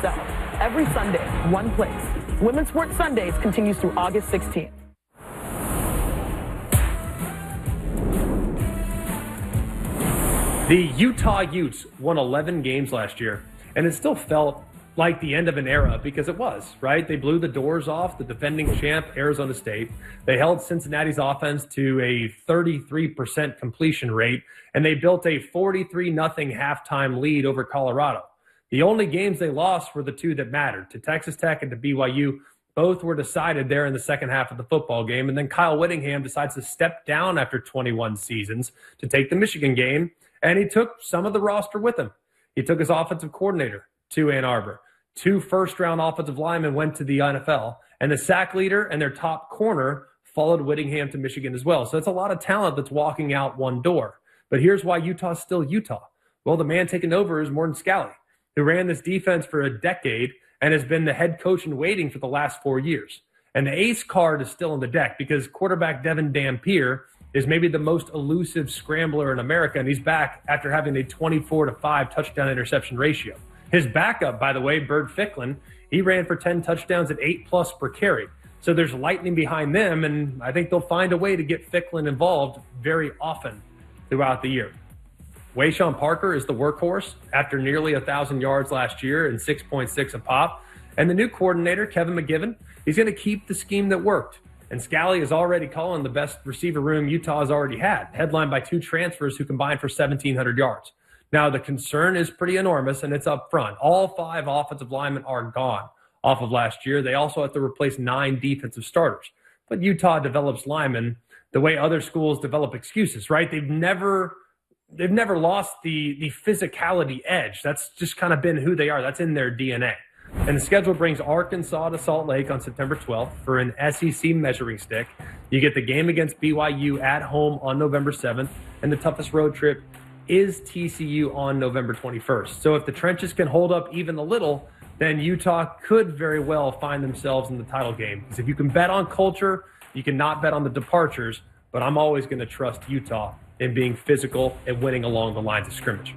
yourself. Every Sunday, one place. Women's Sports Sundays continues through August 16th. The Utah Utes won 11 games last year, and it still felt like the end of an era because it was, right? They blew the doors off the defending champ, Arizona State. They held Cincinnati's offense to a 33% completion rate, and they built a 43-0 halftime lead over Colorado. The only games they lost were the two that mattered, to Texas Tech and to BYU. Both were decided there in the second half of the football game, and then Kyle Whittingham decides to step down after 21 seasons to take the Michigan game, and he took some of the roster with him. He took his offensive coordinator to Ann Arbor. 2 first-round offensive linemen went to the NFL, and the sack leader and their top corner followed Whittingham to Michigan as well. So it's a lot of talent that's walking out one door. But here's why Utah's still Utah. Well, the man taking over is Morton Scalley, who ran this defense for a decade and has been the head coach in waiting for the last 4 years. And the ace card is still in the deck because quarterback Devin Dampier is maybe the most elusive scrambler in America, and he's back after having a 24-5 touchdown interception ratio. His backup, by the way, Bird Ficklin, he ran for 10 touchdowns at 8+ per carry. So there's lightning behind them, and I think they'll find a way to get Ficklin involved very often throughout the year. Wayshawn Parker is the workhorse after nearly 1,000 yards last year and 6.6 a pop. And the new coordinator, Kevin McGivern, he's going to keep the scheme that worked. And Scalley is already calling the best receiver room Utah has already had, headlined by 2 transfers who combined for 1,700 yards. Now, the concern is pretty enormous, and it's up front. All 5 offensive linemen are gone off of last year. They also have to replace 9 defensive starters. But Utah develops linemen the way other schools develop excuses, right? They've never lost the physicality edge. That's just kind of been who they are. That's in their DNA. And the schedule brings Arkansas to Salt Lake on September 12th for an SEC measuring stick. You get the game against BYU at home on November 7th, and the toughest road trip is TCU on November 21st. So if the trenches can hold up even a little, then Utah could very well find themselves in the title game. Because if you can bet on culture, you cannot bet on the departures, but I'm always going to trust Utah in being physical and winning along the lines of scrimmage.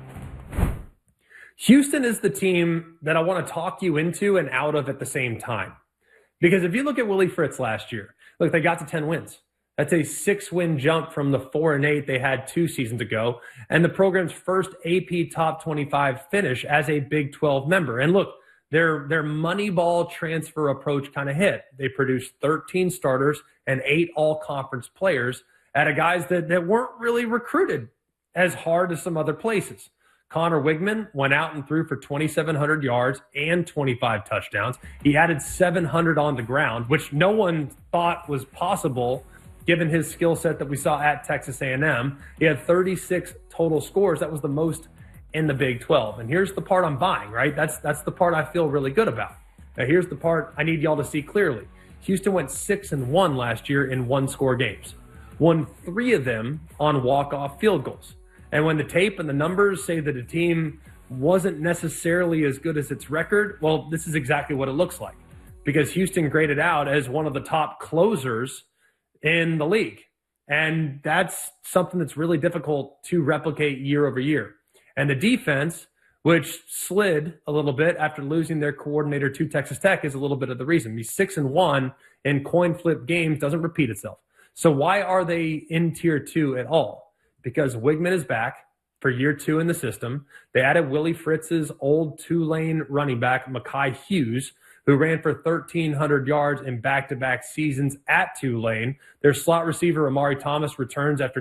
Houston is the team that I want to talk you into and out of at the same time. Because if you look at Willie Fritz last year, look, they got to 10 wins. That's a 6-win jump from the 4-8 they had 2 seasons ago, and the program's first AP Top 25 finish as a Big 12 member. And look, their Moneyball transfer approach kind of hit. They produced 13 starters and 8 all-conference players out of guys that weren't really recruited as hard as some other places. Connor Wigman went out and threw for 2,700 yards and 25 touchdowns. He added 700 on the ground, which no one thought was possible given his skill set that we saw at Texas A&M. He had 36 total scores. That was the most in the Big 12. And here's the part I'm buying, right? That's the part I feel really good about. Now, here's the part I need y'all to see clearly. Houston went 6-1 last year in 1-score games. Won 3 of them on walk-off field goals. And when the tape and the numbers say that a team wasn't necessarily as good as its record, well, this is exactly what it looks like. Because Houston graded out as one of the top closers in the league. And that's something that's really difficult to replicate year over year. And the defense, which slid a little bit after losing their coordinator to Texas Tech, is a little bit of the reason. These 6-1 in coin flip games doesn't repeat itself. So why are they in tier 2 at all? Because Wigman is back for year 2 in the system. They added Willie Fritz's old Tulane running back, Mekhi Hughes, who ran for 1,300 yards in back-to-back seasons at Tulane. Their slot receiver, Amari Thomas, returns after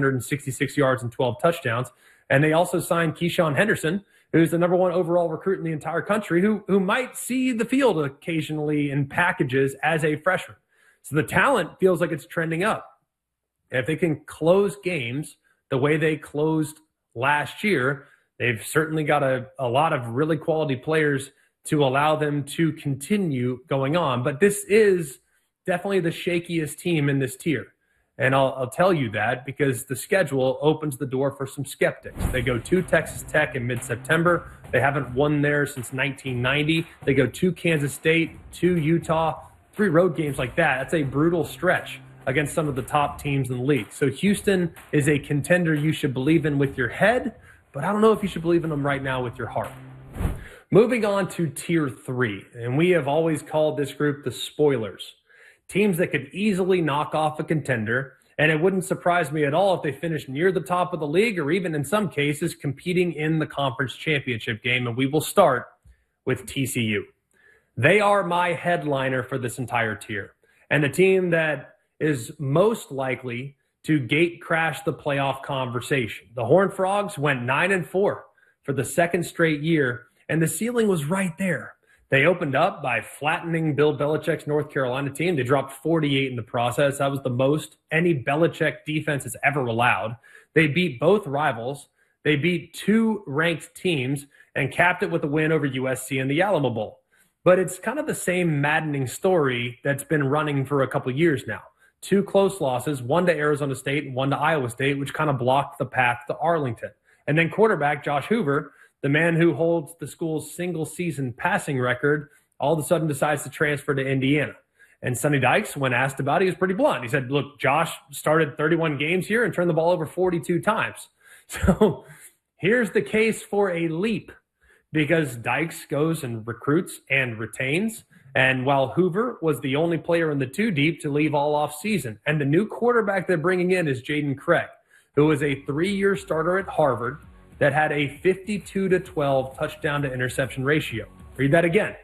966 yards and 12 touchdowns. And they also signed Keyshawn Henderson, who's the number 1 overall recruit in the entire country, who might see the field occasionally in packages as a freshman. So the talent feels like it's trending up. And if they can close games the way they closed last year, they've certainly got a lot of really quality players to allow them to continue going on. But this is definitely the shakiest team in this tier. And I'll tell you that because the schedule opens the door for some skeptics. They go to Texas Tech in mid-September. They haven't won there since 1990. They go to Kansas State, to Utah. 3 road games like that. That's a brutal stretch against some of the top teams in the league. So Houston is a contender you should believe in with your head, but I don't know if you should believe in them right now with your heart. Moving on to Tier 3, and we have always called this group the spoilers. Teams that could easily knock off a contender, and it wouldn't surprise me at all if they finished near the top of the league or even in some cases competing in the conference championship game, and we will start with TCU. They are my headliner for this entire tier, and the team that is most likely to gate crash the playoff conversation. The Horned Frogs went 9-4 for the second straight year, and the ceiling was right there. They opened up by flattening Bill Belichick's North Carolina team. They dropped 48 in the process. That was the most any Belichick defense has ever allowed. They beat both rivals. They beat two ranked teams and capped it with a win over USC in the Alamo Bowl. But it's kind of the same maddening story that's been running for a couple years now. Two close losses, one to Arizona State and one to Iowa State, which kind of blocked the path to Arlington. And then quarterback Josh Hoover, the man who holds the school's single-season passing record, all of a sudden decides to transfer to Indiana. And Sonny Dykes, when asked about it, he was pretty blunt. He said, look, Josh started 31 games here and turned the ball over 42 times. So here's the case for a leap, because Dykes goes and recruits and retains. And while Hoover was the only player in the two deep to leave all off season, and the new quarterback they're bringing in is Jaden Craig, who is a 3-year starter at Harvard, that had a 52-12 touchdown to interception ratio. Read that again.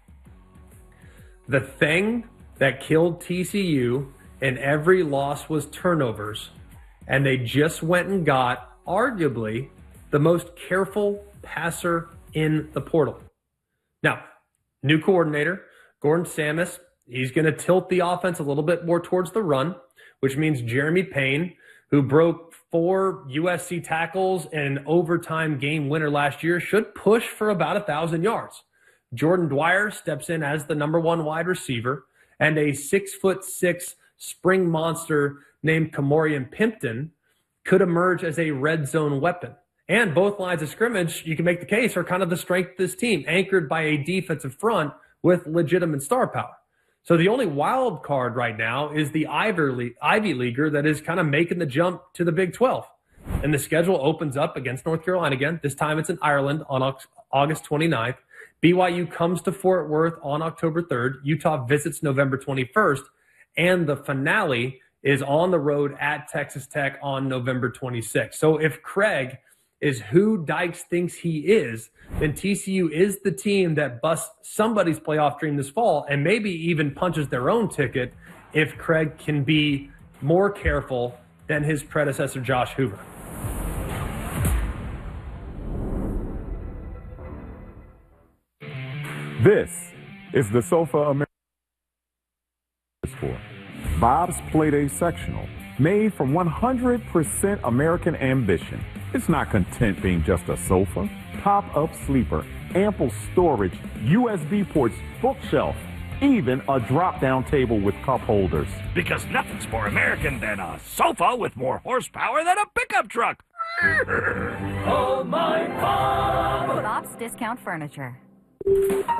The thing that killed TCU in every loss was turnovers, and they just went and got arguably the most careful passer in the portal. Now, new coordinator, Gordon Samus, he's going to tilt the offense a little bit more towards the run, which means Jeremy Payne, who broke 4 USC tackles and an overtime game winner last year, should push for about 1,000 yards. Jordan Dwyer steps in as the number 1 wide receiver, and a 6'6" spring monster named Kamorian Pimpton could emerge as a red zone weapon. And both lines of scrimmage, you can make the case, are kind of the strength of this team, anchored by a defensive front with legitimate star power. So the only wild card right now is the Ivy Leaguer that is kind of making the jump to the Big 12. And the schedule opens up against North Carolina again. This time it's in Ireland on August 29th. BYU comes to Fort Worth on October 3rd. Utah visits November 21st. And the finale is on the road at Texas Tech on November 26th. So if Craig is who Dykes thinks he is, then TCU is the team that busts somebody's playoff dream this fall and maybe even punches their own ticket if Craig can be more careful than his predecessor, Josh Hoover. This is the Sofa America for Bob's Playday Sectional, made from 100% American ambition. It's not content being just a sofa, pop-up sleeper, ample storage, USB ports, bookshelf, even a drop-down table with cup holders. Because nothing's more American than a sofa with more horsepower than a pickup truck. Oh, my Bob! Bob's Discount Furniture.